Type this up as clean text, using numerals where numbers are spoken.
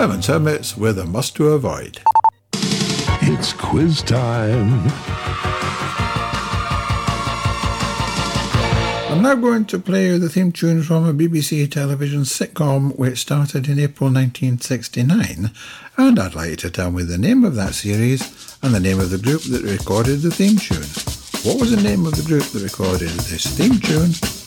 Clements Hermits with A Must to Avoid. It's quiz time. I'm now going to play you the theme tune from a BBC television sitcom which started in April 1969, and I'd like you to tell me the name of that series and the name of the group that recorded the theme tune. What was the name of the group that recorded this theme tune?